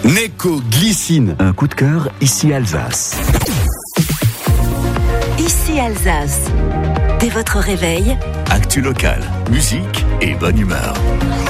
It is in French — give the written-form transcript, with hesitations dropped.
Neko Glycine. Un coup de cœur, ici Alsace. Ici Alsace. Dès votre réveil, Actu local, musique et bonne humeur.